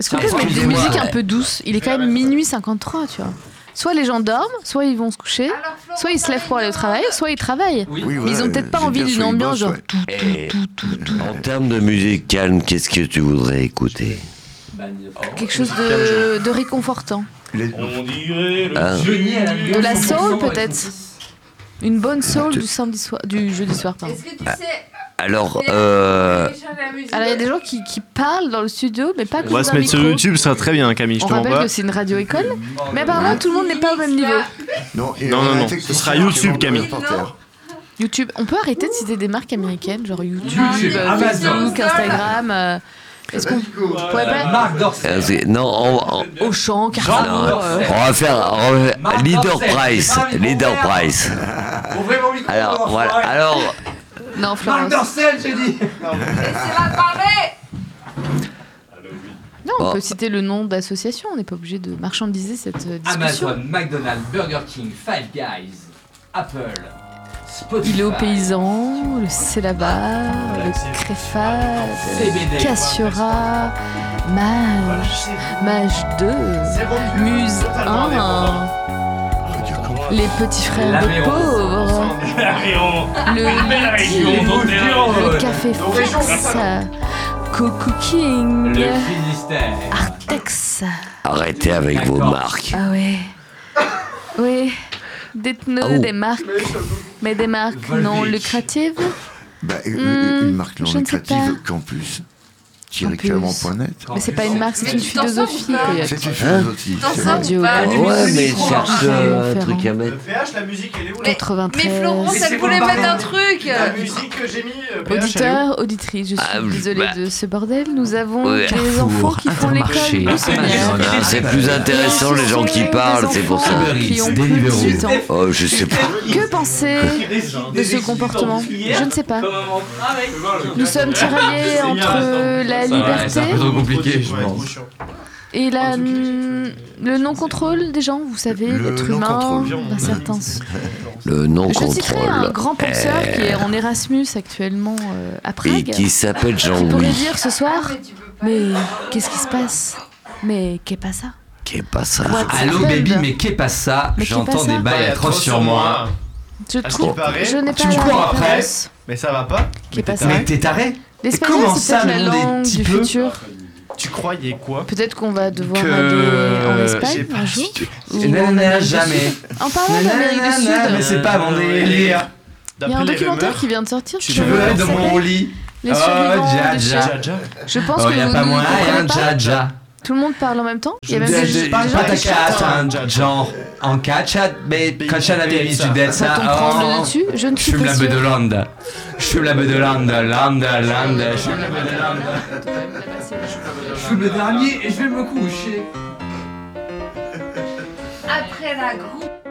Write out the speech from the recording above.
Est-ce qu'on peut mettre des musiques un peu douces? Il est quand même minuit 53, tu vois. Soit les gens dorment, soit ils vont se coucher, soit ils se lèvent pour aller au travail, soit ils travaillent. Oui, mais ils ont peut-être pas envie d'une ambiance genre tout. En termes de musique calme, qu'est-ce que tu voudrais écouter? Quelque chose de réconfortant. On dirait De la soul peut-être. Une bonne soul du jeudi soir. Pardon. Est-ce que tu sais Alors, il y a des gens qui parlent dans le studio, mais pas que. On va se mettre sur YouTube, ça sera très bien, Camille. On rappelle que c'est une radio-école, mais apparemment tout le monde n'est pas au même niveau. Non, ce sera YouTube, Camille. YouTube. On peut arrêter de citer des marques américaines, genre YouTube, Facebook, Instagram. Est-ce qu'on pourrait pas... Marc Dorcel. Non, Auchan, Carrefour. On va faire Leader Price. Alors, voilà. Alors... Non, Florence. Marc Dorcel, j'ai dit. Laissez-la parler. Non, on peut citer le nom d'association, on n'est pas obligé de marchandiser cette discussion. Amazon, McDonald's, Burger King, Five Guys, Apple, Spotify. Il est au paysan, le Célabar, le Créfat, Cassiora, Mage 2, Muse 1, les petits frères de pauvres, le Café Fix, Coco King, le Finistère, Artex. Arrêtez avec vos marques. Ah ouais. Oui. Dites-nous des marques. Mais des marques non lucratives. Une marque non je ne sais pas. lucrative, Campus. Clermont.net. Mais c'est pas une marque, c'est une philosophie. C'est une philosophie. Radio. Ouais, mais cherche un truc à mettre. Le PH, la musique, elle est où là? 93. Mais Florence, elle voulait mettre un truc. La musique que j'ai mis, Auditeur, auditrice, je suis désolée de ce bordel. Nous avons des enfants qui font l'école buissonnière. C'est plus intéressant les gens qui parlent, c'est pour ça. Qui ont plus de 18 ans. Oh, je sais pas. Que penser de ce comportement? Je ne sais pas. Nous sommes tiraillés entre la liberté c'est un peu trop compliqué, je pense. et le non-contrôle des gens, vous savez, l'être humain d'un certain... Le Je citerai un non-contrôle. grand penseur qui est en Erasmus actuellement à Prague. Et qui s'appelle Qui pourrait Jean-Louis. dire ce soir, mais qu'est-ce qui se passe? Mais qu'est pas ça? Qui est pas ça. Allô baby, mais qu'est pas ça? Mais qu'est J'entends pas ça? des bails atroces sur moi. Je trouve, je n'ai pas Tu me la cours après? référence. Mais ça va pas? Qu'est pas ça? Mais t'es taré? L'espagnol, comment c'est ça, peut-être le la monde est langue petit du peu futur. Tu croyais quoi? Peut-être qu'on va devoir Que- aller en Espagne j'ai pas un jour. Ou en Nanana, Amérique du jamais. Sud. En parlant d'Amérique du Sud, Mais c'est pas mon délire. il y a un documentaire qui vient de sortir. Tu veux aller dans mon lit? Les survivants de Dja chez- Dja. Je pense Oh, que y a vous pas ne moyen, comprenez pas. Dja Dja. Tout le monde parle en même temps. Il y a même des Pas gens ta qui chantent. carte, genre en catchat, mais quand j'en avais mis du dead Ça ça. tombe prendre le dessus. Je ne Je suis fume pas la sûre. beuh de Lande. Je fume la beuh de Lande, Lande, Lande. Je fume la beuh de Lande. Je fume le dernier et je vais me coucher. Après la grosse...